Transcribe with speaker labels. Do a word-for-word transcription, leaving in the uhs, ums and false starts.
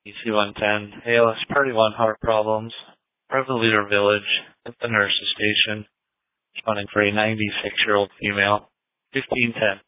Speaker 1: E C one ten, A L S Party one, heart problems. Bravo Leader Village, at the nurse's station. Responding for a ninety-six-year-old female. fifteen ten.